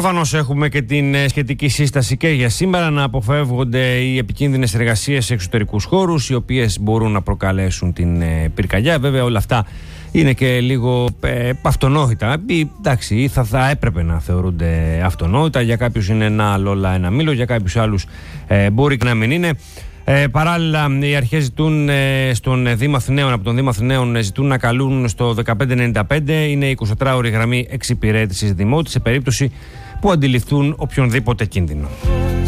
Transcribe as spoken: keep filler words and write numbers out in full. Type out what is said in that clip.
Προφανώς έχουμε και την σχετική σύσταση και για σήμερα να αποφεύγονται οι επικίνδυνες εργασίες σε εξωτερικούς χώρους, οι οποίες μπορούν να προκαλέσουν την πυρκαγιά. Βέβαια, όλα αυτά είναι και λίγο ε, αυτονόητα. Εντάξει, θα, θα έπρεπε να θεωρούνται αυτονόητα. Για κάποιους είναι ένα λόλα, ένα μήλο, για κάποιους άλλους ε, μπορεί και να μην είναι. Ε, παράλληλα, οι αρχές ζητούν ε, στον Δήμο Αθηναίων, από τον Δήμο Αθηναίων ζητούν να καλούν στο δεκαπέντε ενενήντα πέντε. Είναι η εικοσιτετράωρη γραμμή εξυπηρέτησης Δημότη σε περίπτωση που αντιληφθούν οποιονδήποτε κίνδυνο.